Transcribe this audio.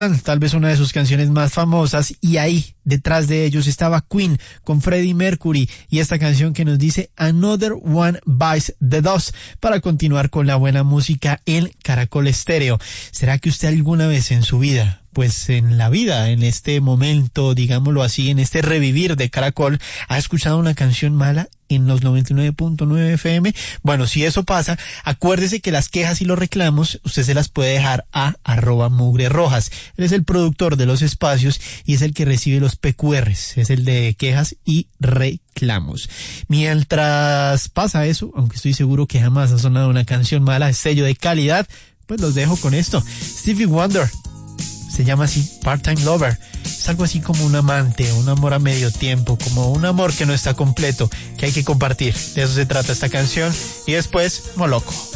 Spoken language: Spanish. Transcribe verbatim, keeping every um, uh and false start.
tal vez una de sus canciones más famosas, y ahí detrás de ellos estaba Queen con Freddie Mercury y esta canción que nos dice Another One Bites the Dust, para continuar con la buena música en Caracol Estéreo. ¿Será que usted alguna vez en su vida, pues en la vida, en este momento, digámoslo así, en este revivir de Caracol, ha escuchado una canción mala en los noventa y nueve punto nueve F M? Bueno, si eso pasa, acuérdese que las quejas y los reclamos usted se las puede dejar a arroba mugre rojas. Él es el productor de los espacios y es el que recibe los P Q Rs, es el de quejas y reclamos. Mientras pasa eso, aunque estoy seguro que jamás ha sonado una canción mala, sello de calidad, pues los dejo con esto. Stevie Wonder, se llama así, Part-Time Lover. Es algo así como un amante, un amor a medio tiempo, como un amor que no está completo, que hay que compartir. De eso se trata esta canción. Y después, Moloco.